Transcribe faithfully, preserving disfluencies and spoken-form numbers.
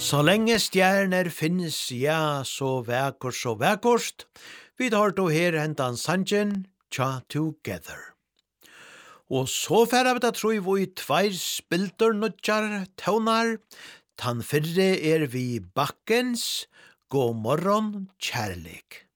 Så lenge stjerner finnes, ja, så vækert, så vækert. Vi tar då her hentan sanjen, Tja Together. Og så færa vi da tro vi tveir spilter nødjar tøvnar. Tan fyrre er vi bakkens, god morgon, kjærlik.